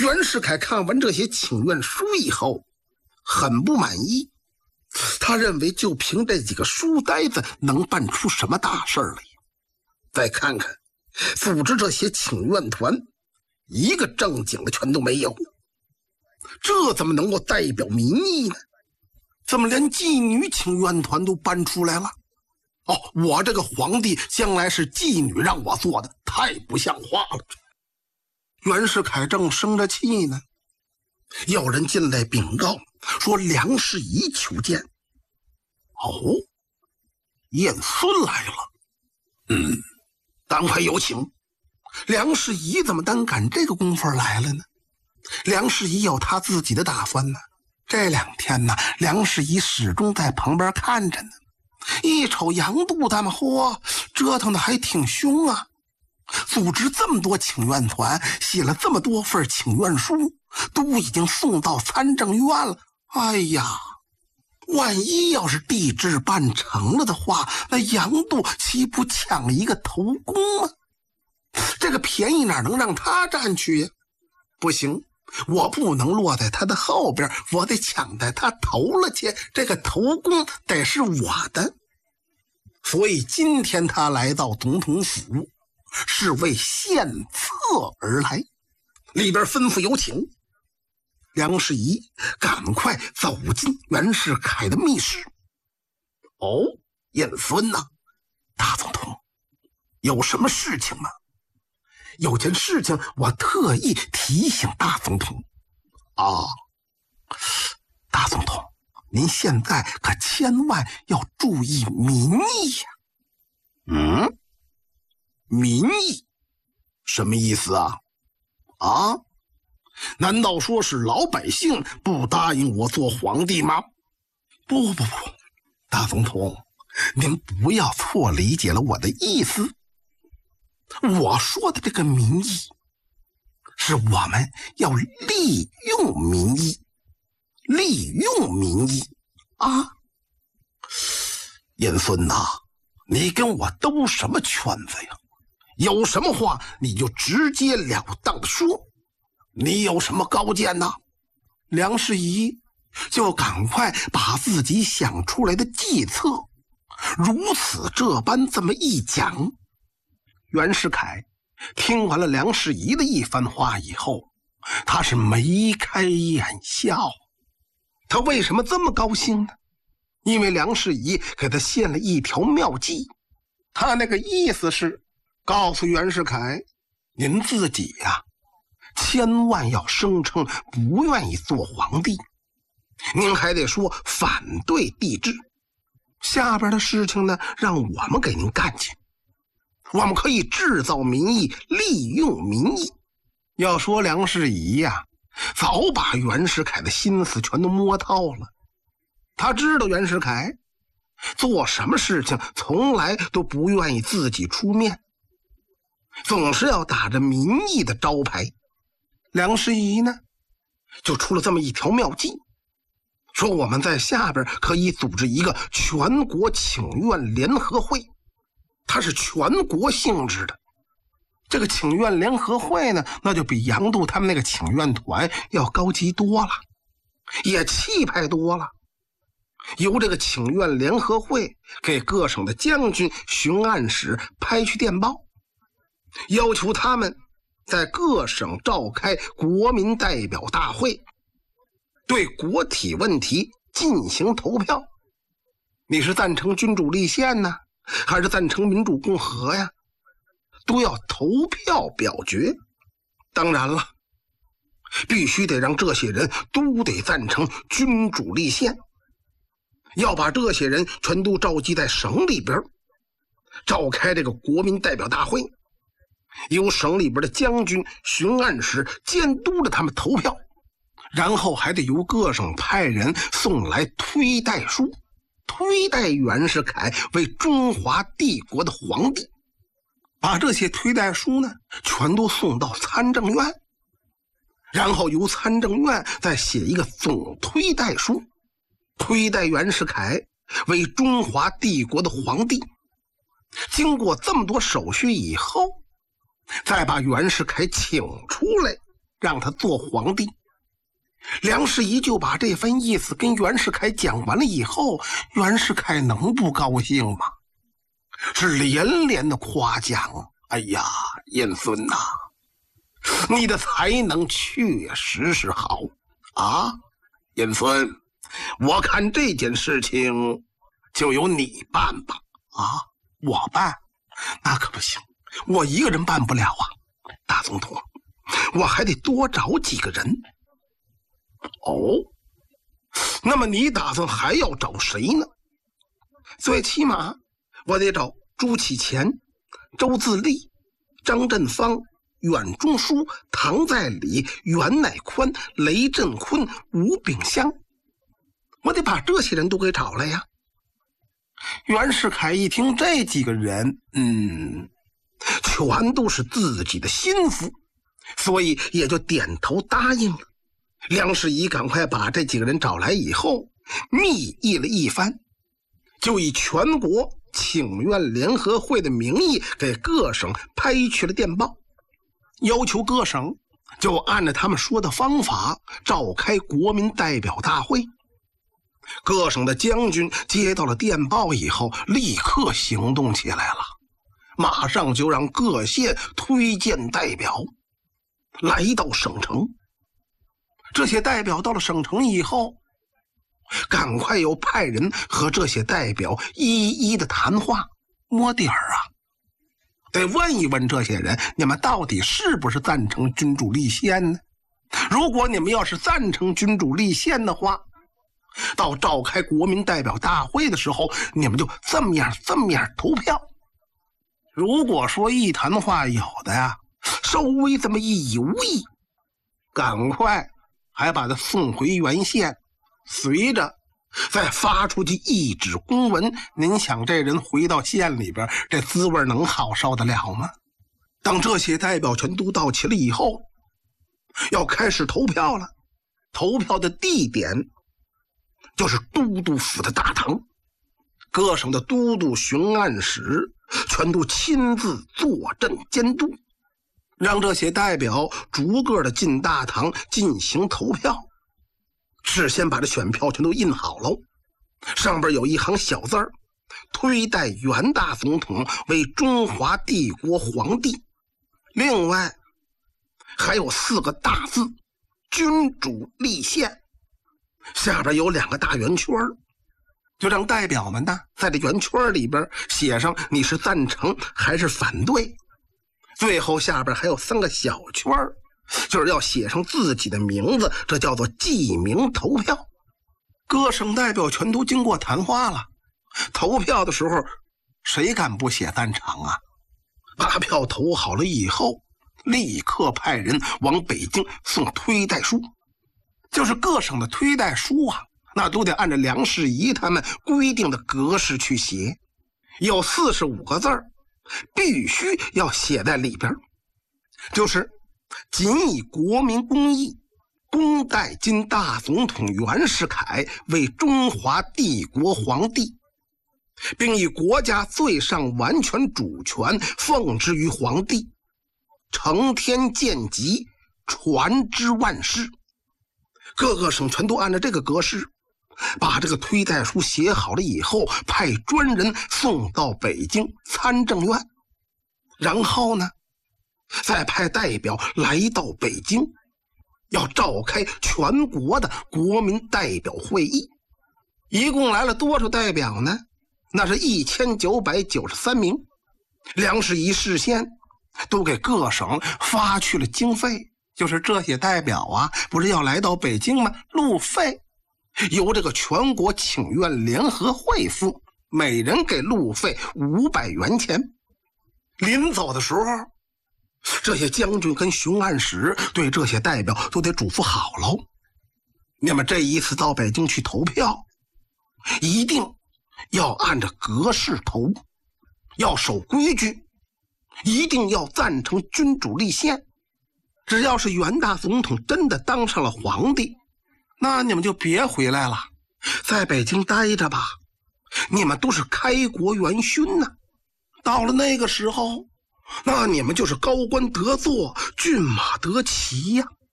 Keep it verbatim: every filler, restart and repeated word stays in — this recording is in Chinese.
袁世凯看完这些请愿书以后很不满意，他认为就凭这几个书呆子能办出什么大事来？再看看组织这些请愿团，一个正经的全都没有，这怎么能够代表民意呢？怎么连妓女请愿团都搬出来了？哦，我这个皇帝将来是妓女让我做的，太不像话了。袁世凯正生着气呢，有人进来禀告说梁士仪求见。哦，燕孙来了。嗯，赶快有请。梁士仪怎么单赶这个功夫来了呢？梁士仪有他自己的打算呢。这两天呢，梁士仪始终在旁边看着呢。一瞅杨度他们，嚯，折腾的还挺凶啊！组织这么多请愿团，写了这么多份请愿书，都已经送到参政院了。哎呀，万一要是帝制办成了的话，那杨度岂不抢一个头功吗？这个便宜哪能让他占去呀？不行，我不能落在他的后边，我得抢在他头了去，这个头功得是我的。所以今天他来到总统府，是为献策而来。里边吩咐有请。梁士仪赶快走进袁世凯的密室。哦，燕孙呐，大总统，有什么事情吗？有件事情我特意提醒大总统。啊，大总统，您现在可千万要注意民意呀。嗯，民意什么意思啊？啊，难道说是老百姓不答应我做皇帝吗？不不不，大总统，您不要错理解了我的意思。我说的这个民意，是我们要利用民意，利用民意啊！燕孙呐，你跟我兜什么圈子呀？有什么话你就直截了当的说，你有什么高见呢？梁士仪就赶快把自己想出来的计策如此这般这么一讲。袁世凯听完了梁士仪的一番话以后，他是眉开眼笑。他为什么这么高兴呢？因为梁士仪给他献了一条妙计。他那个意思是告诉袁世凯，您自己呀、啊，千万要声称不愿意做皇帝，您还得说反对帝制。下边的事情呢，让我们给您干去。我们可以制造民意，利用民意。要说梁士仪呀、啊，早把袁世凯的心思全都摸透了。他知道袁世凯做什么事情从来都不愿意自己出面，总是要打着民意的招牌。梁士仪呢，就出了这么一条妙计，说我们在下边可以组织一个全国请愿联合会，它是全国性质的。这个请愿联合会呢，那就比杨度他们那个请愿团要高级多了，也气派多了。由这个请愿联合会给各省的将军、巡按使拍去电报，要求他们在各省召开国民代表大会，对国体问题进行投票。你是赞成君主立宪呢，还是赞成民主共和呀？都要投票表决。当然了，必须得让这些人都得赞成君主立宪，要把这些人全都召集在省里边，召开这个国民代表大会，由省里边的将军、巡按使监督着他们投票，然后还得由各省派人送来推戴书，推戴袁世凯为中华帝国的皇帝。把这些推戴书呢，全都送到参政院，然后由参政院再写一个总推戴书，推戴袁世凯为中华帝国的皇帝。经过这么多手续以后，再把袁世凯请出来， 让他做皇帝。梁士仪就把这番意思跟袁世凯讲完了以后，袁世凯能不高兴吗？是连连的夸奖。哎呀，燕孙呐，你的才能确实是好啊，燕孙，我看这件事情就由你办吧。啊，我办？那可不行，我一个人办不了啊，大总统，我还得多找几个人。哦，那么你打算还要找谁呢？最起码我得找朱启潜、周自立、张振芳、阮中书、唐在礼、袁乃宽、雷振坤、吴炳湘，我得把这些人都给找来呀。袁世凯一听这几个人，嗯，全都是自己的心腹，所以也就点头答应了。梁士仪赶快把这几个人找来以后，密议了一番，就以全国请愿联合会的名义给各省拍去了电报，要求各省就按照他们说的方法召开国民代表大会。各省的将军接到了电报以后，立刻行动起来了，马上就让各县推荐代表来到省城。这些代表到了省城以后，赶快又派人和这些代表一一的谈话摸底儿啊，得问一问这些人，你们到底是不是赞成君主立宪呢？如果你们要是赞成君主立宪的话，到召开国民代表大会的时候，你们就这么样这么样投票。如果说一谈话有的呀稍微这么一犹豫，赶快还把他送回原县，随着再发出去一纸公文。您想这人回到县里边，这滋味能好受得了吗？当这些代表全都到齐了以后，要开始投票了。投票的地点就是都督府的大堂，各省的都督巡按使全都亲自坐镇监督，让这些代表逐个的进大堂进行投票。事先把这选票全都印好了，上边有一行小字儿，推戴袁大总统为中华帝国皇帝。另外还有四个大字，君主立宪。下边有两个大圆圈，就让代表们呢在这圆圈里边写上你是赞成还是反对。最后下边还有三个小圈，就是要写上自己的名字，这叫做记名投票。各省代表全都经过谈话了，投票的时候谁敢不写赞成啊？把票投好了以后，立刻派人往北京送推戴书，就是各省的推戴书啊，那都得按照梁士仪他们规定的格式去写，有四十五个字儿，必须要写在里边，就是仅以国民公义公代今大总统袁世凯为中华帝国皇帝，并以国家最上完全主权奉之于皇帝，承天见吉，传之万世。各个省全都按照这个格式把这个推戴书写好了以后，派专人送到北京参政院，然后呢再派代表来到北京，要召开全国的国民代表会议。一共来了多少代表呢？那是一千九百九十三名。梁士仪事先都给各省发去了经费，就是这些代表啊不是要来到北京吗？路费由这个全国请愿联合会付，每人给路费五百元钱。临走的时候，这些将军跟巡按使对这些代表都得嘱咐好喽，你们这一次到北京去投票，一定要按照格式投，要守规矩，一定要赞成君主立宪。只要是袁大总统真的当上了皇帝，那你们就别回来了，在北京待着吧，你们都是开国元勋呢、啊。到了那个时候，那你们就是高官得坐，骏马得骑呀、啊。